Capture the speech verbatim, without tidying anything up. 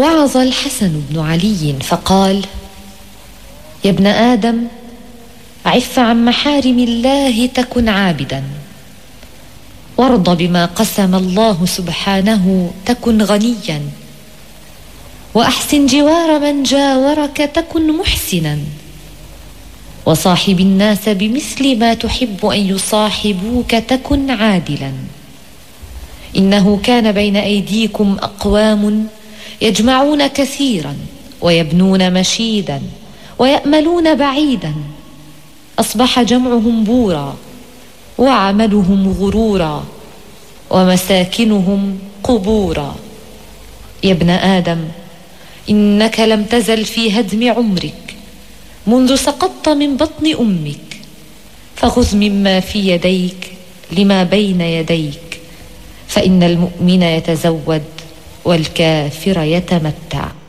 وعظ الحسن بن علي فقال: يا ابن آدم، عف عن محارم الله تكن عابدا، وارض بما قسم الله سبحانه تكن غنيا، وأحسن جوار من جاورك تكن محسنا، وصاحب الناس بمثل ما تحب أن يصاحبوك تكن عادلا. إنه كان بين أيديكم أقوام يجمعون كثيرا ويبنون مشيدا ويأملون بعيدا، أصبح جمعهم بورا وعملهم غرورا ومساكنهم قبورا. يا ابن آدم، إنك لم تزل في هدم عمرك منذ سقطت من بطن أمك، فخذ مما في يديك لما بين يديك، فإن المؤمن يتزود والكافر يتمتع.